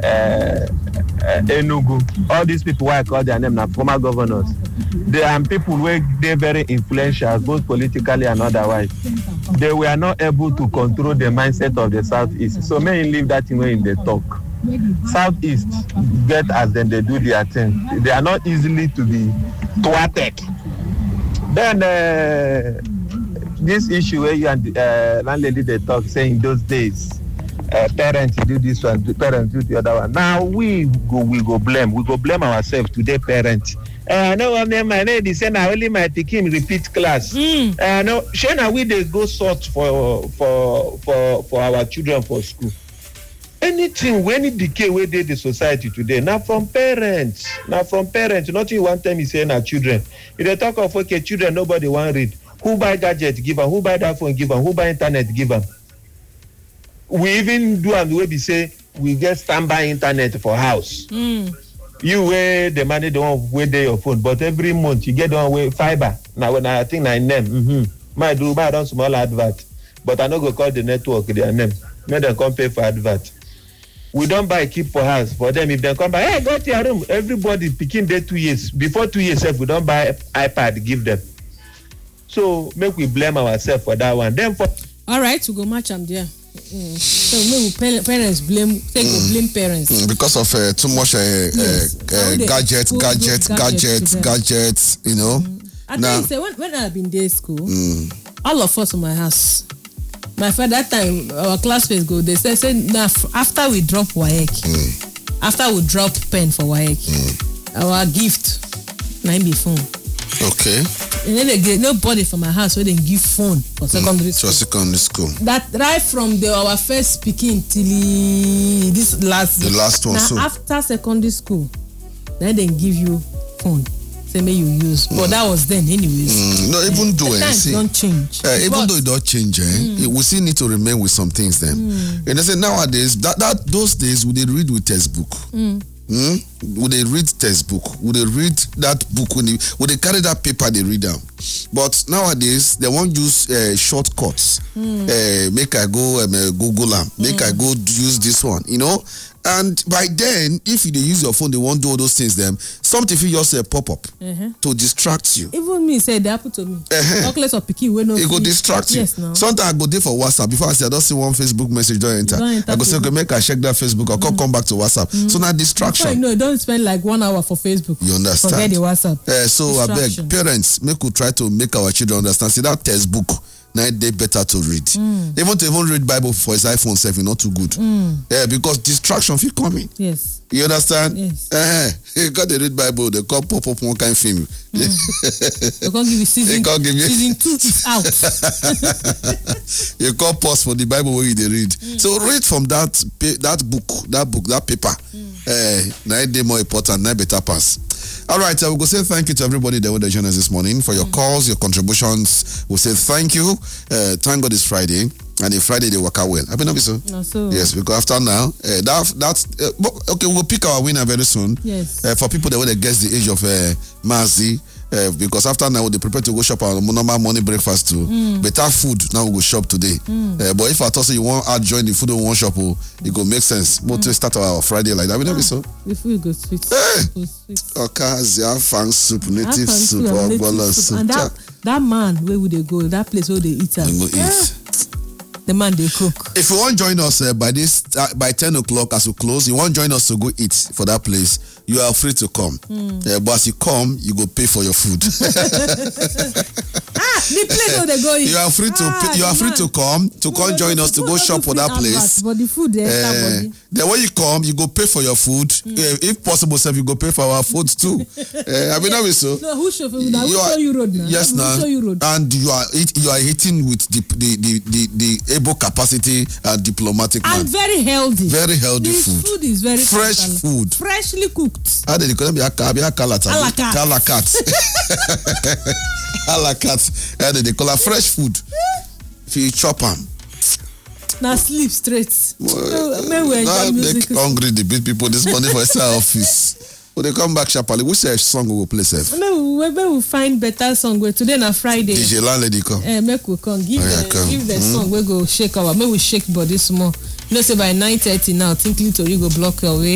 Enugu. All these people, why I call their name now, former governors. They are people where they're very influential, both politically and otherwise. They were not able to control the mindset of the Southeast. So may leave that thing when they talk. Southeast get as then they do their thing. They are not easily to be thwarted. Then this issue where you and landlady they talk, saying those days, parents do this one, the parents do the other one. Now we go blame ourselves today, parents. No, my lady say now only my pikin repeat class. No, Shana we they go sort for our children for school. Anything when it decay where they the society today, now from parents. Nothing one time is saying our children. If they talk of okay, children nobody want read. Who buy gadget give them? Who buy that phone give them? Who buy internet give them? We even do and we be say we get standby internet for house. You where the money don't where they your phone, but every month you get on way fiber. Now when I think I name, my don't small advert, but I no go call the network their name. Make them come pay for advert. We don't buy keep for house for them. If they come by, hey, go to your room. Everybody picking there 2 years. Before 2 years, we don't buy iPad, give them. So make we blame ourselves for that one. Then for all right, we go match them there. So maybe parents blame parents because of too much gadgets, you know. I now, say when I've been there school, all of us in my house, my father that time our classmates go, they say now after we drop WAEC, after we drop pen for WAEC, our gift na be phone. Okay. And then again, nobody from my house where they give phone for secondary school. For secondary school. That right from our first speaking till this last. The last one. Now so after secondary school, then they give you phone. Say may you use. But that was then anyways. No, even though times don't change. Even though it don't change, we still need to remain with some things then. And I say nowadays that those days we did read with textbook. Would they read textbook? Would they read that book would they carry that paper they read them? But nowadays they won't use shortcuts. Make I go Google them. Make I go use this one. You know. And by then, if you use your phone, they won't do all those things. Them something if you just pop up to distract you. Even me said they happen to me. Chocolates or picky we no. It go distract you. Yes, no. Sometimes I go there for WhatsApp. Before I say I don't see one Facebook message don't enter. I go say okay, make I check that Facebook or come back to WhatsApp. So now distraction. No, don't spend like 1 hour for Facebook. You understand? Forget the WhatsApp. So I beg parents, make we try to make our children understand. See that textbook. Now they better to read. Even to read Bible for his iPhone self is not too good. Because distraction feel coming. Yes. You understand? Yes. You got to read Bible, they call pop up one kind of film. They can't give you season 2 is out. You call pause for the Bible where you read. So read from that paper. Now they more important, now better pass. All right, I will go say thank you to everybody that would join us this morning for your calls, your contributions. We'll say thank you. Thank God it's Friday, and if Friday they work out well. I mean, so. Yes, because after now, okay, we'll pick our winner very soon. Yes. For people that would guess the age of Mazi. Because after now they prepare to go shop our normal morning breakfast too. Better food now we go shop today. But if I thought you want to join the food in one shop, it go make sense. But to start our Friday like that, we never so. The food go sweet. Okazia fang soup, native soup, or bola soup. And that man where would they go? That place where they eat. They go eat. The man they cook. If you want to join us by 10 o'clock as we close, you want to join us to go eat for that place, you are free to come. But as you come, you go pay for your food. The place where they go eat. You are free to come join us to go shop for that place. But the food there, then when you come, you go pay for your food. If possible, sir, you go pay for our food too. I mean, that is so. No, who show you road now? Yes, now. And you are eating with the able capacity and diplomatic man. And very healthy. Very healthy food. Food is very fresh food. Freshly cooked. How did you call them? A la carte. A la carte. How did they call it? Fresh food. If you chop them. Now sleep straight. Now they hungry the big people this morning for their office. When they come back sharply, which song we will play, Seth? Maybe we'll find better song. Today na Friday. DJ Landlady come. Make we come. Give the song. We go shake our. Maybe we shake body small. You know, say by 9:30 now, Tinkly Tori go block your way.